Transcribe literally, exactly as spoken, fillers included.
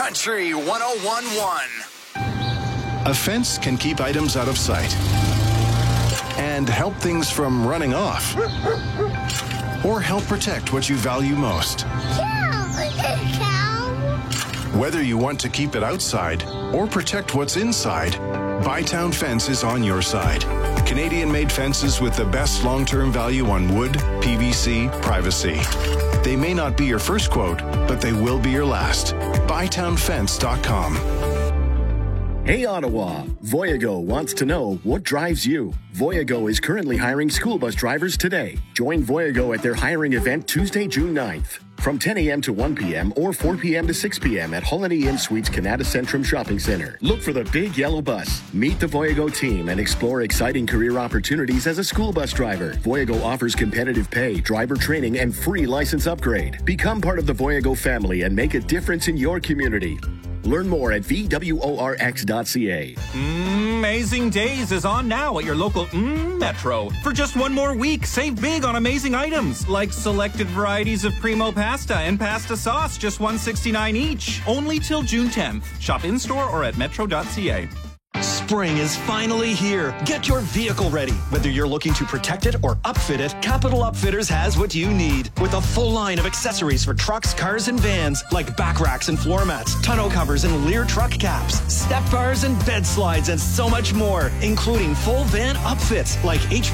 Country one oh one point one. A fence can keep items out of sight and help things from running off, or help protect what you value most. Whether you want to keep it outside or protect what's inside, Bytown Fence is on your side. Canadian-made fences with the best long-term value on wood, P V C, privacy. They may not be your first quote, but they will be your last. bytown fence dot com. Hey Ottawa, Voyago wants to know what drives you. Voyago is currently hiring school bus drivers today. Join Voyago at their hiring event Tuesday, June ninth. From ten a.m. to one p.m. or four p.m. to six p.m. at Holiday Inn Suites Canada Centrum Shopping Centre. Look for the big yellow bus. Meet the Voyago team and explore exciting career opportunities as a school bus driver. Voyago offers competitive pay, driver training, and free license upgrade. Become part of the Voyago family and make a difference in your community. Learn more at v w o r x dot c a. Amazing Days is on now at your local mm, Metro. For just one more week, save big on amazing items like selected varieties of Primo pasta and pasta sauce, just one dollar sixty-nine each. Only till June tenth. Shop in-store or at metro dot c a. Spring is finally here. Get your vehicle ready. Whether you're looking to protect it or upfit it, Capital Upfitters has what you need. With a full line of accessories for trucks, cars, and vans, like back racks and floor mats, tonneau covers and Lear truck caps, step bars and bed slides, and so much more, including full van upfits like H